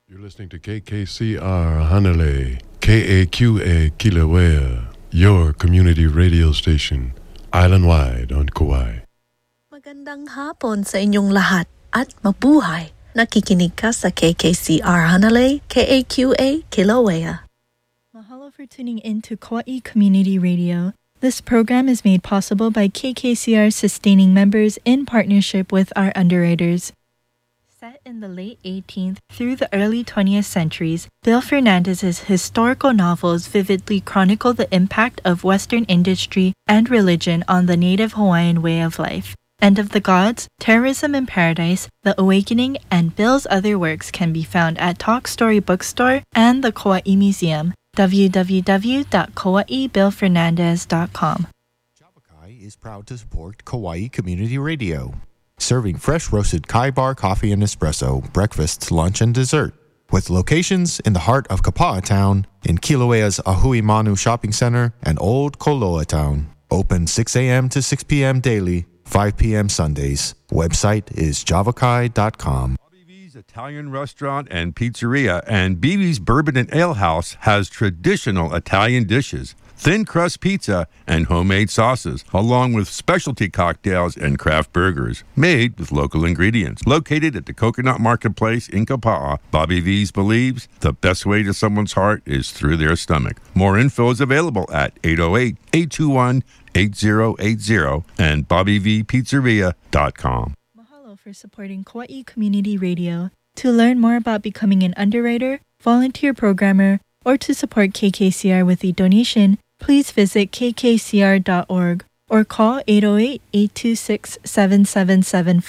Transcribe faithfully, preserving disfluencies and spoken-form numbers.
You're listening to K K C R Hanalei, K A Q A Kilauea, your community radio station, island-wide on Kauai. Magandang hapon sa inyong lahat at mabuhay. Nakikinig ka sa K K C R Hanalei, K A Q A Kilauea. Mahalo for tuning in to Kauai Community Radio. This program is made possible by K K C R sustaining members in partnership with our underwriters. Set in the late eighteenth through the early twentieth centuries, Bill Fernandez's historical novels vividly chronicle the impact of Western industry and religion on the native Hawaiian way of life. End of the Gods, Terrorism in Paradise, The Awakening, and Bill's other works can be found at Talk Story Bookstore and the Kauai Museum. w w w dot kauai bill fernandez dot com. Java Kai is proud to support Kauai Community Radio, serving fresh roasted Kai bar coffee and espresso, breakfast, lunch, and dessert. With locations in the heart of Kapa'a Town, in Kilauea's Ahui Manu Shopping Center, and Old Koloa Town. Open six a.m. to six p.m. daily, five p.m. Sundays. Website is javakai dot com. Bobby V's Italian Restaurant and Pizzeria and B B's Bourbon and Ale House has traditional Italian dishes, thin crust pizza, and homemade sauces, along with specialty cocktails and craft burgers, made with local ingredients. Located at the Coconut Marketplace in Kapa'a, Bobby V's believes the best way to someone's heart is through their stomach. More info is available at eight oh eight, eight two one, eight oh eight oh and bobby v pizzeria dot com. Mahalo for supporting Kauai Community Radio. To learn more about becoming an underwriter, volunteer programmer, or to support K K C R with a donation, please visit k k c r dot org or call eight oh eight, eight two six, seven seven seven four.